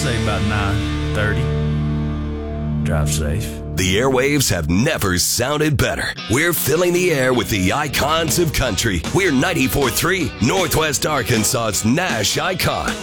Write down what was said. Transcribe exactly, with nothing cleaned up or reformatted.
say about nine thirty. Drive safe. The airwaves have never sounded better. We're filling the air with the icons of country. We're ninety-four point three, Northwest Arkansas's Nash Icon.